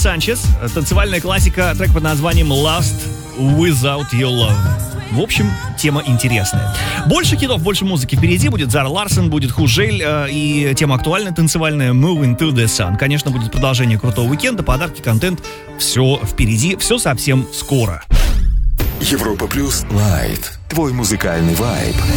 Санчес, танцевальная классика, трек под названием Lost Without Your Love. В общем, тема интересная. Больше хитов, больше музыки впереди. Будет Зара Ларсон, будет Хужель и тема актуальная, танцевальная Moving to the Sun. Конечно, будет продолжение крутого уикенда, подарки, контент. Все впереди, все совсем скоро. Европа Плюс Лайт. Твой музыкальный вайб.